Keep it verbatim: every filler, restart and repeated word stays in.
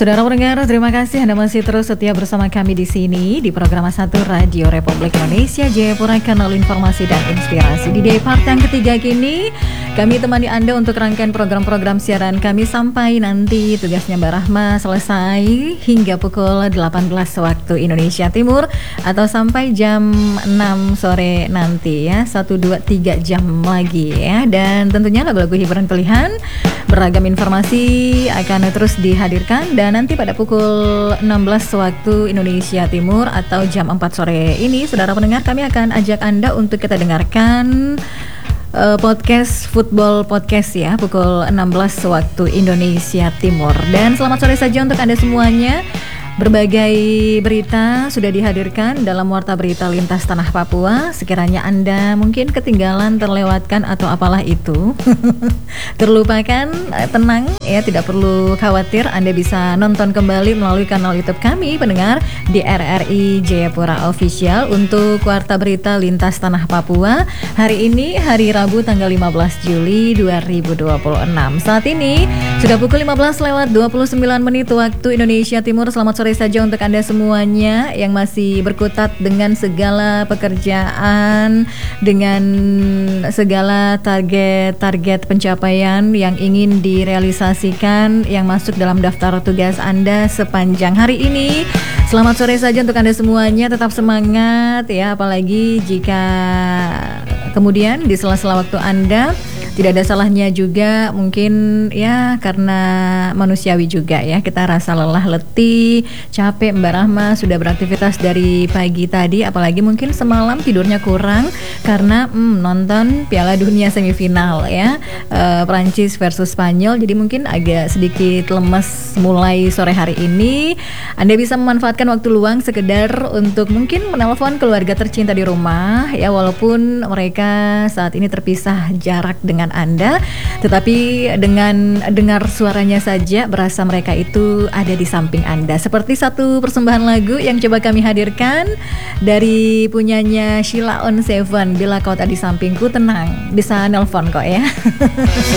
Saudara pendengar, terima kasih Anda masih terus setia bersama kami di sini di program satu Radio Republik Indonesia Jayapura, kanal informasi dan inspirasi. Di day part yang ketiga kini, kami temani Anda untuk rangkaian program-program siaran kami sampai nanti tugasnya Mbak Rahma selesai hingga pukul delapan belas waktu Indonesia Timur atau sampai jam enam sore nanti ya, satu, dua, tiga jam lagi ya. Dan tentunya lagu-lagu hiburan pilihan, beragam informasi akan terus dihadirkan. Dan nanti pada pukul enam belas waktu Indonesia Timur atau jam empat sore ini, saudara pendengar, kami akan ajak Anda untuk kita dengarkan uh, podcast Football Podcast ya, pukul enam belas waktu Indonesia Timur. Dan selamat sore saja untuk Anda semuanya. Berbagai berita sudah dihadirkan dalam Warta Berita Lintas Tanah Papua. Sekiranya Anda mungkin ketinggalan, terlewatkan atau apalah itu terlupakan, tenang ya, tidak perlu khawatir. Anda bisa nonton kembali melalui kanal YouTube kami pendengar di R R I Jayapura Official untuk Warta Berita Lintas Tanah Papua hari ini, hari Rabu tanggal lima belas Juli dua ribu dua puluh enam. Saat ini sudah pukul lima belas lewat dua puluh sembilan menit waktu Indonesia Timur. Selamat sore saja untuk Anda semuanya yang masih berkutat dengan segala pekerjaan, dengan segala target-target pencapaian yang ingin direalisasikan, yang masuk dalam daftar tugas Anda sepanjang hari ini. Selamat sore saja untuk Anda semuanya, tetap semangat ya, apalagi jika kemudian di sela-sela waktu Anda tidak ada salahnya juga mungkin ya, karena manusiawi juga ya, kita rasa lelah, letih, capek. Mbak Rahma sudah beraktivitas dari pagi tadi, apalagi mungkin semalam tidurnya kurang karena hmm, nonton Piala Dunia semifinal ya, e, Prancis versus Spanyol. Jadi mungkin agak sedikit lemes mulai sore hari ini. Anda bisa memanfaatkan waktu luang sekedar untuk mungkin menelpon keluarga tercinta di rumah ya, walaupun mereka saat ini terpisah jarak dengan Anda, tetapi dengan dengar suaranya saja berasa mereka itu ada di samping Anda. Seperti satu persembahan lagu yang coba kami hadirkan dari punyanya Sheila on Seven, bila kau tak di sampingku, tenang, bisa nelpon kok ya.